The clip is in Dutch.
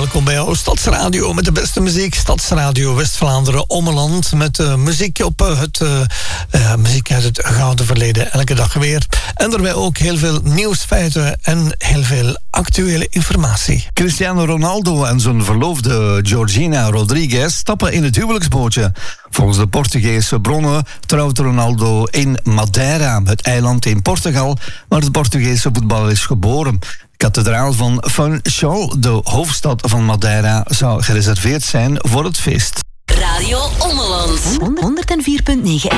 welkom bij jouw Stadsradio met de beste muziek. Stadsradio West-Vlaanderen Ommeland met muziek op muziek uit het gouden verleden. Elke dag weer. En daarbij ook heel veel nieuwsfeiten en heel veel actuele informatie. Cristiano Ronaldo en zijn verloofde Georgina Rodriguez stappen in het huwelijksbootje. Volgens de Portugese bronnen trouwt Ronaldo in Madeira, het eiland in Portugal, waar de Portugese voetballer is geboren. De kathedraal van Funchal, de hoofdstad van Madeira, zou gereserveerd zijn voor het feest. Radio Ommeland 104.9